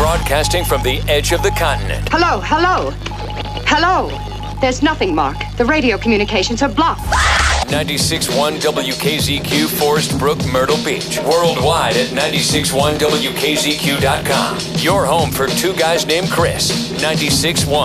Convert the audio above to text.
Broadcasting from the edge of the continent. Hello, hello. Hello. There's nothing, Mark. The radio communications are blocked. 96.1 WKZQ, Forest Brook, Myrtle Beach. Worldwide at 96.1WKZQ.com. Your home for two guys named Chris. 96.1